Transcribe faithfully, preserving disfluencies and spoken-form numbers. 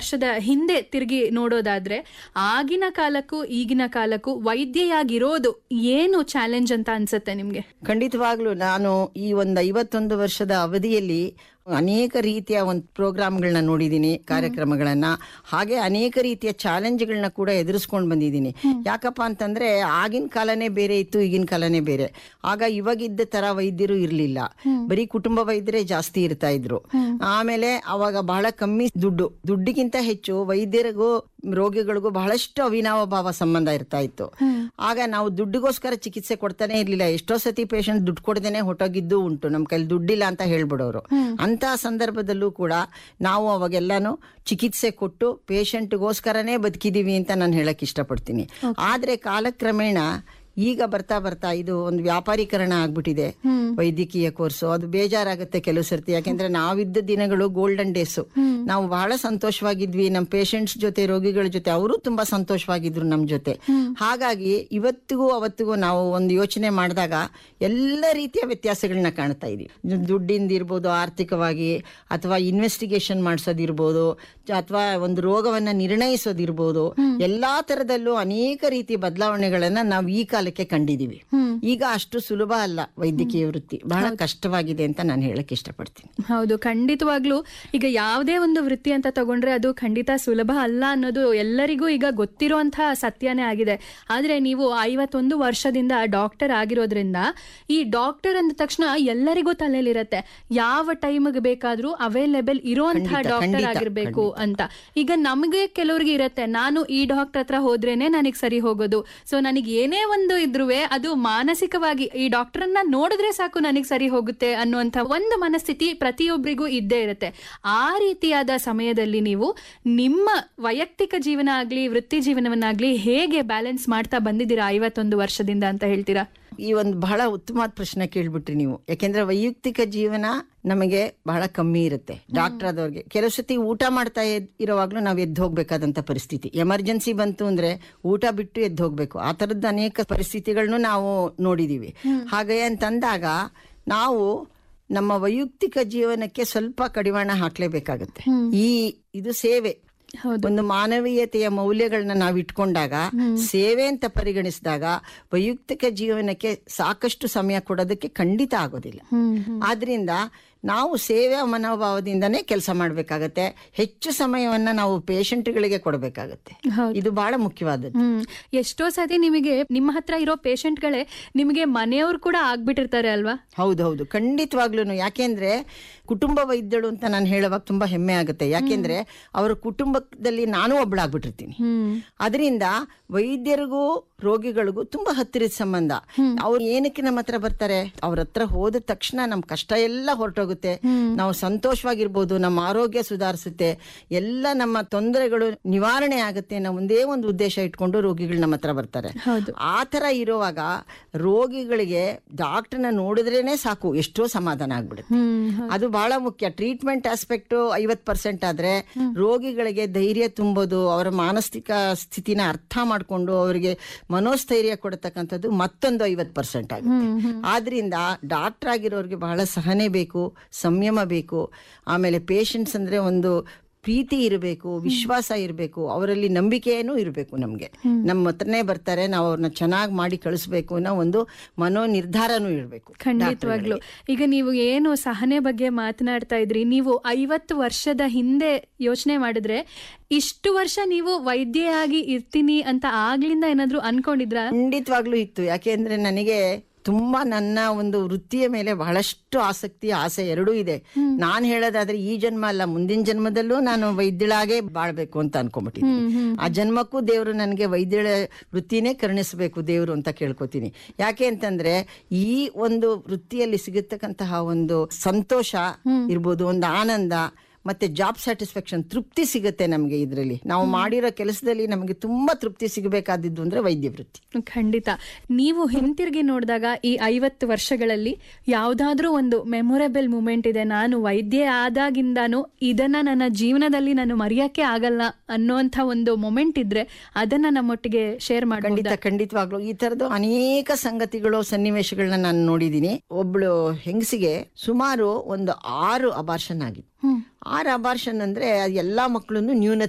ವರ್ಷದ ಹಿಂದೆ ತಿರುಗಿ ನೋಡೋದಾದ್ರೆ ಆಗಿನ ಕಾಲಕ್ಕೂ ಈಗಿನ ಕಾಲಕ್ಕೂ ವೈದ್ಯೆಯಾಗಿರೋದು ಏನು ಚಾಲೆಂಜ್ ಅಂತ ಅನ್ಸುತ್ತೆ ನಿಮ್ಗೆ? ಖಂಡಿತವಾಗ್ಲೂ ನಾನು ಈ ಒಂದು ಐವತ್ತೊಂದು ವರ್ಷದ ಅವಧಿಯಲ್ಲಿ ಅನೇಕ ರೀತಿಯ ಒಂದು ಪ್ರೋಗ್ರಾಮ್ಗಳನ್ನ ನೋಡಿದ್ದೀನಿ, ಕಾರ್ಯಕ್ರಮಗಳನ್ನ, ಹಾಗೆ ಅನೇಕ ರೀತಿಯ ಚಾಲೆಂಜ್ಗಳನ್ನ ಕೂಡ ಎದುರಿಸ್ಕೊಂಡು ಬಂದಿದ್ದೀನಿ. ಯಾಕಪ್ಪ ಅಂತಂದ್ರೆ ಆಗಿನ ಕಾಲನೇ ಬೇರೆ ಇತ್ತು, ಈಗಿನ ಕಾಲನೇ ಬೇರೆ. ಆಗ ಇವಾಗಿದ್ದ ತರ ವೈದ್ಯರು ಇರ್ಲಿಲ್ಲ, ಬರೀ ಕುಟುಂಬ ವೈದ್ಯರೇ ಜಾಸ್ತಿ ಇರ್ತಾ ಇದ್ರು. ಆಮೇಲೆ ಅವಾಗ ಬಹಳ ಕಮ್ಮಿ ದುಡ್ಡು, ದುಡ್ಡಿಗಿಂತ ಹೆಚ್ಚು ವೈದ್ಯರಿಗೂ ರೋಗಿಗಳಿಗೂ ಬಹಳಷ್ಟು ಅವಿನಾವ ಭಾವ ಸಂಬಂಧ ಇರ್ತಾ ಇತ್ತು. ಆಗ ನಾವು ದುಡ್ಡಿಗೋಸ್ಕರ ಚಿಕಿತ್ಸೆ ಕೊಡ್ತಾನೆ ಇರ್ಲಿಲ್ಲ. ಎಷ್ಟೋ ಸತಿ ಪೇಷಂಟ್ ದುಡ್ಡು ಕೊಡ್ದೇನೆ ಹೊಟ್ಟೋಗಿದ್ದು ಉಂಟು, ನಮ್ ಕೈಲಿ ದುಡ್ಡಿಲ್ಲ ಅಂತ ಹೇಳ್ಬಿಡೋರು. ಅಂತಹ ಸಂದರ್ಭದಲ್ಲೂ ಕೂಡ ನಾವು ಅವಾಗೆಲ್ಲಾನು ಚಿಕಿತ್ಸೆ ಕೊಟ್ಟು ಪೇಷಂಟ್ಗೋಸ್ಕರನೇ ಬದುಕಿದೀವಿ ಅಂತ ನಾನು ಹೇಳಕ್ ಇಷ್ಟಪಡ್ತೀನಿ. ಆದ್ರೆ ಕಾಲಕ್ರಮೇಣ ಈಗ ಬರ್ತಾ ಬರ್ತಾ ಇದು ಒಂದು ವ್ಯಾಪಾರೀಕರಣ ಆಗ್ಬಿಟ್ಟಿದೆ ವೈದ್ಯಕೀಯ ಕೋರ್ಸು. ಅದು ಬೇಜಾರಾಗುತ್ತೆ ಕೆಲವು ಸರ್ತಿ, ಯಾಕೆಂದ್ರೆ ನಾವಿದ್ದ ದಿನಗಳು ಗೋಲ್ಡನ್ ಡೇಸು. ನಾವು ಬಹಳ ಸಂತೋಷವಾಗಿದ್ವಿ, ನಮ್ಮ ಪೇಷಂಟ್ಸ್ ಜೊತೆ, ರೋಗಿಗಳ ಜೊತೆ. ಅವರು ತುಂಬಾ ಸಂತೋಷವಾಗಿದ್ರು ನಮ್ಮ ಜೊತೆ. ಹಾಗಾಗಿ ಇವತ್ತಿಗೂ ಅವತ್ತಿಗೂ ನಾವು ಒಂದು ಯೋಚನೆ ಮಾಡಿದಾಗ ಎಲ್ಲ ರೀತಿಯ ವ್ಯತ್ಯಾಸಗಳನ್ನ ಕಾಣ್ತಾ ಇದೀವಿ. ದುಡ್ಡಿಂದ ಇರ್ಬೋದು, ಆರ್ಥಿಕವಾಗಿ, ಅಥವಾ ಇನ್ವೆಸ್ಟಿಗೇಷನ್ ಮಾಡಿಸೋದಿರ್ಬೋದು, ಅಥವಾ ಒಂದು ರೋಗವನ್ನ ನಿರ್ಣಯಿಸೋದಿರ್ಬೋದು, ಎಲ್ಲಾ ತರದಲ್ಲೂ ಅನೇಕ ರೀತಿಯ ಬದಲಾವಣೆಗಳನ್ನ ನಾವು ಈ ಕಾಲಕ್ಕೆ ಕಂಡಿದೀವಿ. ಈಗ ಅಷ್ಟು ಸುಲಭ ಅಲ್ಲ ವೈದ್ಯಕೀಯ ವೃತ್ತಿ, ಬಹಳ ಕಷ್ಟವಾಗಿದೆ ಅಂತ ನಾನು ಹೇಳಕ್ ಇಷ್ಟಪಡ್ತೀನಿ. ಹೌದು, ಖಂಡಿತವಾಗ್ಲೂ. ಈಗ ಯಾವುದೇ ಒಂದು ವೃತ್ತಿ ಅಂತ ತಗೊಂಡ್ರೆ ಅದು ಖಂಡಿತ ಸುಲಭ ಅಲ್ಲ ಅನ್ನೋದು ಎಲ್ಲರಿಗೂ ಈಗ ಗೊತ್ತಿರುವಂತಹ ಸತ್ಯನೇ ಆಗಿದೆ. ಆದ್ರೆ ನೀವು ಐವತ್ತೊಂದು ವರ್ಷದಿಂದ ಡಾಕ್ಟರ್ ಆಗಿರೋದ್ರಿಂದ ಈ ಡಾಕ್ಟರ್ ಅಂದ ತಕ್ಷಣ ಎಲ್ಲರಿಗೂ ತಲೆಯಲ್ಲಿರತ್ತೆ ಯಾವ ಟೈಮ್ಗೆ ಬೇಕಾದ್ರೂ ಅವೈಲೇಬಲ್ ಇರುವಂತಹ ಡಾಕ್ಟರ್ ಆಗಿರ್ಬೇಕು ಅಂತ. ಈಗ ನಮಗೆ ಕೆಲವ್ರಿಗೆ ಇರತ್ತೆ, ನಾನು ಈ ಡಾಕ್ಟರ್ ಹತ್ರ ಹೋದ್ರೇನೆ ನನಗ್ ಸರಿ ಹೋಗೋದು. ಸೊ ನನಗೆ ಏನೇ ಒಂದು ಇದ್ರುವೆ ಅದು ಮಾನಸಿಕವಾಗಿ ಈ ಡಾಕ್ಟರ್ನ ನೋಡಿದ್ರೆ ಸಾಕು ನನಗೆ ಸರಿ ಹೋಗುತ್ತೆ ಅನ್ನುವಂಥ ಒಂದು ಮನಸ್ಥಿತಿ ಪ್ರತಿಯೊಬ್ಬರಿಗೂ ಇದ್ದೇ ಇರುತ್ತೆ. ಆ ರೀತಿಯಾದ ಸಮಯದಲ್ಲಿ ನೀವು ನಿಮ್ಮ ವೈಯಕ್ತಿಕ ಜೀವನ ಆಗ್ಲಿ ವೃತ್ತಿ ಜೀವನವನ್ನಾಗ್ಲಿ ಹೇಗೆ ಬ್ಯಾಲೆನ್ಸ್ ಮಾಡ್ತಾ ಬಂದಿದ್ದೀರಾ ಐವತ್ತೊಂದು ವರ್ಷದಿಂದ ಅಂತ ಹೇಳ್ತೀರಾ? ಈ ಒಂದು ಬಹಳ ಉತ್ತಮವಾದ ಪ್ರಶ್ನೆ ಕೇಳ್ಬಿಟ್ರಿ ನೀವು. ಯಾಕೆಂದ್ರೆ ವೈಯಕ್ತಿಕ ಜೀವನ ನಮಗೆ ಬಹಳ ಕಮ್ಮಿ ಇರುತ್ತೆ ಡಾಕ್ಟರ್ ಆದವ್ರಿಗೆ. ಕೆಲವು ಸತಿ ಊಟ ಮಾಡ್ತಾ ಇರೋವಾಗ್ಲೂ ನಾವು ಎದ್ದು ಹೋಗ್ಬೇಕಾದಂತ ಪರಿಸ್ಥಿತಿ, ಎಮರ್ಜೆನ್ಸಿ ಬಂತು ಅಂದ್ರೆ ಊಟ ಬಿಟ್ಟು ಎದ್ದು ಹೋಗ್ಬೇಕು. ಆ ತರದ್ದು ಅನೇಕ ಪರಿಸ್ಥಿತಿಗಳನ್ನು ನಾವು ನೋಡಿದೀವಿ. ಹಾಗೆ ಅಂತಂದಾಗ ನಾವು ನಮ್ಮ ವೈಯಕ್ತಿಕ ಜೀವನಕ್ಕೆ ಸ್ವಲ್ಪ ಕಡಿವಾಣ ಹಾಕ್ಲೇಬೇಕಾಗತ್ತೆ. ಈ ಇದು ಸೇವೆ, ಒಂದು ಮಾನವೀಯತೆಯ ಮೌಲ್ಯಗಳನ್ನ ನಾವು ಇಟ್ಕೊಂಡಾಗ, ಸೇವೆ ಅಂತ ಪರಿಗಣಿಸಿದಾಗ ವೈಯಕ್ತಿಕ ಜೀವನಕ್ಕೆ ಸಾಕಷ್ಟು ಸಮಯ ಕೊಡೋದಕ್ಕೆ ಖಂಡಿತ ಆಗೋದಿಲ್ಲ. ಆದ್ರಿಂದ ನಾವು ಸೇವೆ ಮನೋಭಾವದಿಂದನೇ ಕೆಲಸ ಮಾಡ್ಬೇಕಾಗತ್ತೆ. ಹೆಚ್ಚು ಸಮಯವನ್ನ ನಾವು ಪೇಷಂಟ್ಗಳಿಗೆ ಕೊಡಬೇಕಾಗತ್ತೆ. ಇದು ಬಹಳ ಮುಖ್ಯವಾದದ್ದು. ಎಷ್ಟೋ ಸತಿ ನಿಮಗೆ ನಿಮ್ಮ ಹತ್ರ ಇರೋ ಪೇಷಂಟ್ಗಳೇ ನಿಮಗೆ ಮನೆಯವ್ರು ಕೂಡ ಆಗ್ಬಿಟ್ಟಿರ್ತಾರೆ ಅಲ್ವಾ? ಹೌದೌದು, ಖಂಡಿತವಾಗ್ಲೂ. ಯಾಕೆಂದ್ರೆ ಕುಟುಂಬ ವೈದ್ಯರು ಅಂತ ನಾನು ಹೇಳುವಾಗ ತುಂಬಾ ಹೆಮ್ಮೆ ಆಗುತ್ತೆ. ಯಾಕೆಂದ್ರೆ ಅವರ ಕುಟುಂಬದಲ್ಲಿ ನಾನು ಒಬ್ಬಳಾಗ್ಬಿಟ್ಟಿರ್ತೀನಿ. ಅದರಿಂದ ವೈದ್ಯರಿಗೂ ರೋಗಿಗಳಿಗೂ ತುಂಬಾ ಹತ್ತಿರದ ಸಂಬಂಧ. ಅವ್ರು ಏನಕ್ಕೆ ನಮ್ಮ ಹತ್ರ ಬರ್ತಾರೆ, ಅವ್ರ ಹತ್ರ ಹೋದ ತಕ್ಷಣ ನಮ್ ಕಷ್ಟ ಎಲ್ಲ ಹೊರಟೋಗುತ್ತೆ, ನಾವು ಸಂತೋಷವಾಗಿರ್ಬೋದು, ನಮ್ಮ ಆರೋಗ್ಯ ಸುಧಾರಿಸುತ್ತೆ, ಎಲ್ಲ ನಮ್ಮ ತೊಂದರೆಗಳು ನಿವಾರಣೆ ಆಗುತ್ತೆ. ನಾವು ಒಂದೇ ಒಂದು ಉದ್ದೇಶ ಇಟ್ಕೊಂಡು ರೋಗಿಗಳು ನಮ್ಮ ಹತ್ರ ಬರ್ತಾರೆ. ಆ ತರ ಇರುವಾಗ ರೋಗಿಗಳಿಗೆ ಡಾಕ್ಟರ್ನ ನೋಡಿದ್ರೇನೆ ಸಾಕು, ಎಷ್ಟೋ ಸಮಾಧಾನ ಆಗ್ಬಿಡುತ್ತೆ. ಅದು ಬಹಳ ಮುಖ್ಯ. ಟ್ರೀಟ್ಮೆಂಟ್ ಆಸ್ಪೆಕ್ಟ್ ಐವತ್ ಪರ್ಸೆಂಟ್ ಆದ್ರೆ ರೋಗಿಗಳಿಗೆ ಧೈರ್ಯ ತುಂಬೋದು, ಅವರ ಮಾನಸಿಕ ಸ್ಥಿತಿನ ಅರ್ಥ ಮಾಡ್ಕೊಂಡು ಅವರಿಗೆ ಮನೋಸ್ಥೈರ್ಯ ಕೊಡತಕ್ಕಂಥದ್ದು ಮತ್ತೊಂದು ಐವತ್ ಪರ್ಸೆಂಟ್ ಆಗುತ್ತೆ. ಆದ್ರಿಂದ ಡಾಕ್ಟರ್ ಆಗಿರೋರಿಗೆ ಬಹಳ ಸಹನೆ ಬೇಕು, ಸಂಯಮ ಬೇಕು. ಆಮೇಲೆ ಪೇಷಂಟ್ಸ್ ಅಂದ್ರೆ ಒಂದು ಪ್ರೀತಿ ಇರಬೇಕು, ವಿಶ್ವಾಸ ಇರಬೇಕು, ಅವರಲ್ಲಿ ನಂಬಿಕೆನೂ ಇರಬೇಕು. ನಮ್ಗೆ ನಮ್ಮ ಹತ್ರನೇ ಬರ್ತಾರೆ, ನಾವು ಅವ್ರನ್ನ ಚೆನ್ನಾಗಿ ಮಾಡಿ ಕಳಿಸ್ಬೇಕು ಅನ್ನೋ ಒಂದು ಮನೋ ನಿರ್ಧಾರನೂ ಇರಬೇಕು. ಖಂಡಿತವಾಗ್ಲು. ಈಗ ನೀವು ಏನು ಸಹನೆ ಬಗ್ಗೆ ಮಾತನಾಡ್ತಾ ಇದ್ರಿ, ನೀವು ಐವತ್ತು ವರ್ಷದ ಹಿಂದೆ ಯೋಚನೆ ಮಾಡಿದ್ರೆ ಇಷ್ಟು ವರ್ಷ ನೀವು ವೈದ್ಯೆಯಾಗಿ ಇರ್ತೀನಿ ಅಂತ ಆಗ್ಲಿಂದ ಏನಾದ್ರು ಅನ್ಕೊಂಡಿದ್ರ? ಖಂಡಿತವಾಗ್ಲೂ ಇತ್ತು. ಯಾಕೆಂದ್ರೆ ನನಗೆ ತುಂಬಾ ನನ್ನ ಒಂದು ವೃತ್ತಿಯ ಮೇಲೆ ಬಹಳಷ್ಟು ಆಸಕ್ತಿ, ಆಸೆ ಎರಡೂ ಇದೆ. ನಾನ್ ಹೇಳೋದಾದ್ರೆ ಈ ಜನ್ಮ ಅಲ್ಲ, ಮುಂದಿನ ಜನ್ಮದಲ್ಲೂ ನಾನು ವೈದ್ಯಳಾಗೆ ಬಾಳ್ಬೇಕು ಅಂತ ಅನ್ಕೊಂಡ್ಬಿಟ್ಟಿದ್ದೀನಿ. ಆ ಜನ್ಮಕ್ಕೂ ದೇವರು ನನಗೆ ವೈದ್ಯಳ ವೃತ್ತಿನೇ ಕರುಣಿಸಬೇಕು ದೇವರು ಅಂತ ಕೇಳ್ಕೊತೀನಿ. ಯಾಕೆ ಅಂತಂದ್ರೆ ಈ ಒಂದು ವೃತ್ತಿಯಲ್ಲಿ ಸಿಗತಕ್ಕಂತಹ ಒಂದು ಸಂತೋಷ ಇರ್ಬೋದು, ಒಂದು ಆನಂದ, ಮತ್ತೆ ಜಾಬ್ ಸ್ಯಾಟಿಸ್ಫ್ಯಾಕ್ಷನ್, ತೃಪ್ತಿ ಸಿಗುತ್ತೆ ನಮಗೆ. ಇದರಲ್ಲಿ ನಾವು ಮಾಡಿರೋ ಕೆಲಸದಲ್ಲಿ ನಮಗೆ ತುಂಬಾ ತೃಪ್ತಿ ಸಿಗಬೇಕಾದಿದ್ದು ಅಂದ್ರೆ ವೈದ್ಯ ವೃತ್ತಿ. ಖಂಡಿತ. ನೀವು ಹಿಂತಿರುಗಿ ನೋಡಿದಾಗ ಈ ಐವತ್ತು ವರ್ಷಗಳಲ್ಲಿ ಯಾವ್ದಾದ್ರೂ ಒಂದು ಮೆಮೊರೇಬಲ್ ಮೂಮೆಂಟ್ ಇದೆ, ನಾನು ವೈದ್ಯ ಆದಾಗಿಂದಾನು ಇದನ್ನ ನನ್ನ ಜೀವನದಲ್ಲಿ ನಾನು ಮರೆಯಕ್ಕೆ ಆಗಲ್ಲ ಅನ್ನುವಂಥ ಒಂದು ಮೊಮೆಂಟ್ ಇದ್ರೆ ಅದನ್ನ ನಮ್ಮೊಟ್ಟಿಗೆ ಶೇರ್ ಮಾಡಿ? ಖಂಡಿತ, ಖಂಡಿತವಾಗ್ಲು. ಈ ತರದ್ದು ಅನೇಕ ಸಂಗತಿಗಳು, ಸನ್ನಿವೇಶಗಳನ್ನ ನಾನು ನೋಡಿದೀನಿ. ಒಬ್ಳು ಹೆಂಗಸಿಗೆ ಸುಮಾರು ಒಂದು ಆರು ಅಬಾರ್ಷನ್ ಆಗಿತ್ತು. ಆರು ಅಬಾರ್ಷನ್ ಅಂದ್ರೆ ಎಲ್ಲಾ ಮಕ್ಕಳನ್ನು ನ್ಯೂನತೆ